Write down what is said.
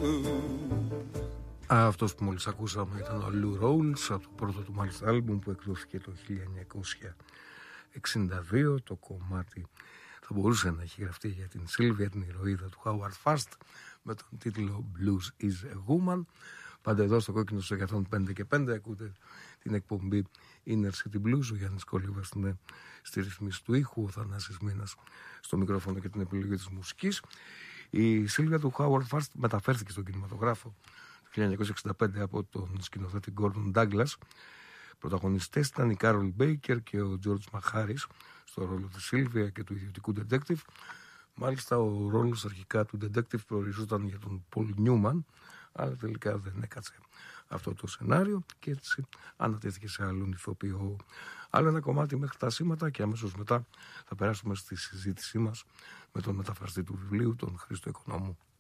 Αυτός που μόλις ακούσαμε ήταν ο Lou Rawls από το πρώτο του μάλιστα άλμπουμ που εκδόθηκε το 1962. Το κομμάτι θα μπορούσε να έχει γραφτεί για την Σίλβια, την ηρωίδα του Howard Fast, με τον τίτλο Blues is a Woman. Πάντα εδώ στο Κόκκινο στους 105 και 5 ακούτε την εκπομπή Inner City Blues. Ο Γιάννης Κολίβας είναι στη ρυθμίση του ήχου, ο Θανάσης Μήνας στο μικρόφωνο και την επιλογή της μουσικής. Η Σίλβια του Howard Fast μεταφέρθηκε στον κινηματογράφο το 1965 από τον σκηνοθέτη Gordon Douglas. Πρωταγωνιστές ήταν η Carol Baker και ο George Maharis στο ρόλο της Σίλβια και του ιδιωτικού detective. Μάλιστα ο ρόλος αρχικά του detective προοριζόταν για τον Paul Newman, αλλά τελικά δεν έκατσε αυτό το σενάριο και έτσι ανατέθηκε σε άλλον ηθοποιό. Άλλο ένα κομμάτι μέχρι τα σήματα και αμέσως μετά θα περάσουμε στη συζήτησή μας με τον μεταφραστή του βιβλίου, τον Χρήστο Οικονόμου.